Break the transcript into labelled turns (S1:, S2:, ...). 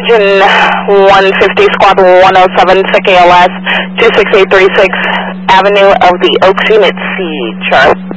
S1: Engine 150, squad 107, SICK ALS, 26836, Avenue of the Oaks, Unit C, Charlie.